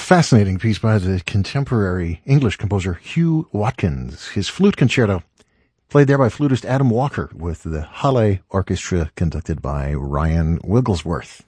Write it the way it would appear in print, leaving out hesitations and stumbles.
fascinating piece by the contemporary English composer Hugh Watkins. His flute concerto, played there by flutist Adam Walker with the Halle Orchestra conducted by Ryan Wigglesworth.